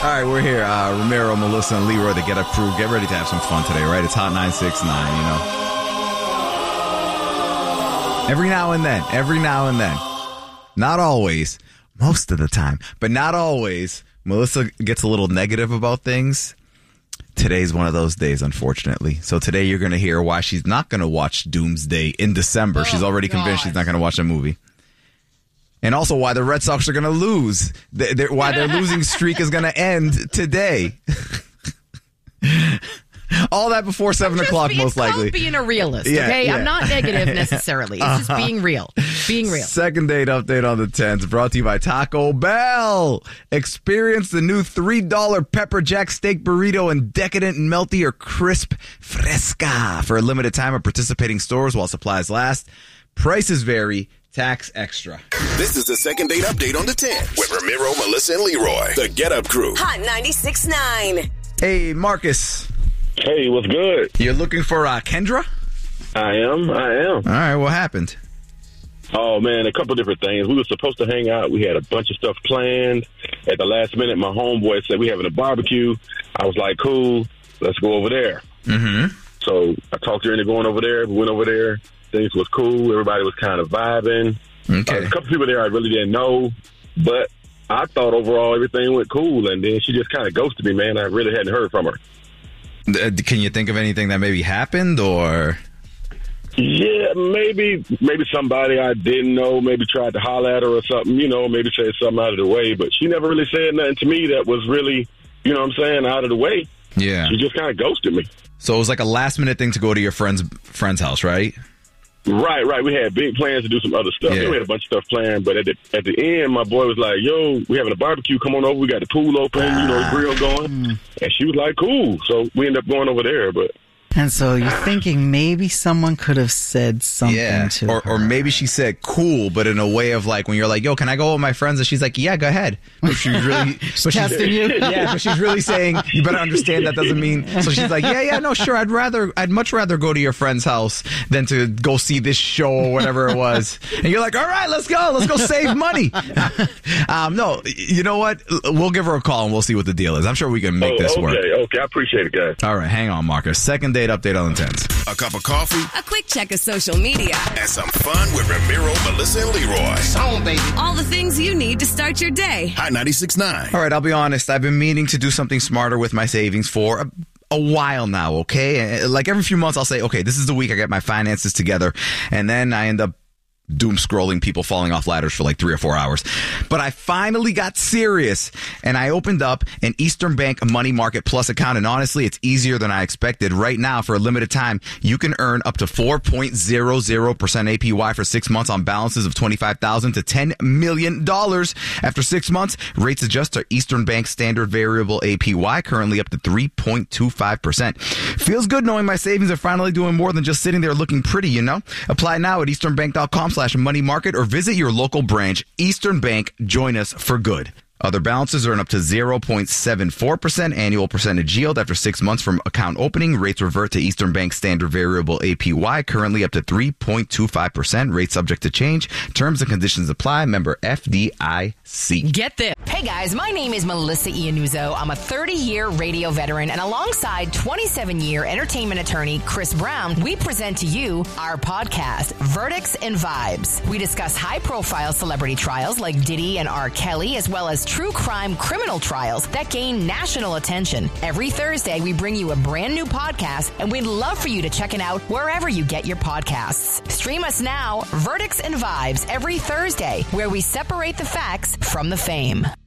All right, we're here. Ramiro, Melissa, and Leroy, the Get Up crew. Get ready to have some fun today, right? It's Hot 969, you know. Every now and then. Not always, most of the time, but not always. Melissa gets a little negative about things. Today's one of those days, unfortunately. So today you're going to hear why she's not going to watch Doomsday in December. She's already convinced she's not going to watch the movie. And also why the Red Sox are going to lose. Why their losing streak is going to end today. All that before 7 o'clock, most likely. It's being a realist, okay? Yeah. I'm not negative necessarily. It's just being real. Being real. Second date update on the 10th brought to you by Taco Bell. Experience the new $3 Pepper Jack steak burrito in decadent and melty or crisp fresca for a limited time at participating stores while supplies last. Prices vary. Tax extra. This is the second date update on the 10th with Ramiro, Melissa, and Leroy. The Get Up Crew. Hot 96.9. Hey, Marcus. Hey, what's good? You're looking for Kendra? I am. All right, what happened? Oh, man, a couple different things. We were supposed to hang out. We had a bunch of stuff planned. At the last minute, my homeboy said we having a barbecue. I was like, cool, let's go over there. Mm-hmm. So I talked her into going over there. We went over there. Things was cool. Everybody was kind of vibing. Okay. A couple people there I really didn't know, but I thought overall everything went cool, and then she just kind of ghosted me, man. I really hadn't heard from her. Can you think of anything that maybe happened, or? Yeah, maybe somebody I didn't know maybe tried to holler at her or something, you know, maybe said something out of the way, but she never really said nothing to me that was really, you know what I'm saying, out of the way. Yeah. She just kind of ghosted me. So it was like a last-minute thing to go to your friend's house, right? Right. We had big plans to do some other stuff. Yeah. We had a bunch of stuff planned, but at the end, my boy was like, yo, we having a barbecue. Come on over. We got the pool open, you know, the grill going. And she was like, cool. So we ended up going over there, but... And so you're thinking maybe someone could have said something to her. Or maybe she said cool, but in a way of like when you're like, yo, can I go with my friends? And she's like, yeah, go ahead. But she's really testing you. Yeah, but she's really saying you better understand that doesn't mean. So she's like, yeah, no, sure. I'd much rather go to your friend's house than to go see this show or whatever it was. And you're like, all right, let's go save money. No, you know what? We'll give her a call and we'll see what the deal is. I'm sure we can make this work. Okay, I appreciate it, guys. All right, hang on, Marcus. Second date update on the 10th. A cup of coffee, A quick check of social media. and some fun with Ramiro, Melissa, and Leroy. All the things you need to start your day. Hot 96.9. All right, I'll be honest. I've been meaning to do something smarter with my savings for a while now, okay? Like every few months I'll say, okay, this is the week I get my finances together, and then I end up doom scrolling people falling off ladders for like 3 or 4 hours. But I finally got serious and I opened up an Eastern Bank Money Market Plus account, and honestly, it's easier than I expected. Right now, for a limited time, you can earn up to 4.00% APY for 6 months on balances of $25,000 to $10 million. After 6 months, rates adjust to Eastern Bank Standard Variable APY, currently up to 3.25%. Feels good knowing my savings are finally doing more than just sitting there looking pretty, you know? Apply now at easternbank.com/money market or visit your local branch. Eastern Bank, join us for good. Other balances earn up to 0.74% annual percentage yield after 6 months from account opening. Rates revert to Eastern Bank Standard Variable APY, currently up to 3.25%. Rates subject to change. Terms and conditions apply. Member FDIC. Get this. Hey guys, my name is Melissa Iannuzzo. I'm a 30-year radio veteran, and alongside 27-year entertainment attorney Chris Brown, we present to you our podcast, Verdicts and Vibes. We discuss high-profile celebrity trials like Diddy and R. Kelly, as well as true crime criminal trials that gain national attention. Every Thursday, we bring you a brand new podcast, and we'd love for you to check it out wherever you get your podcasts. Stream us now, Verdicts and Vibes, every Thursday, where we separate the facts from the fame.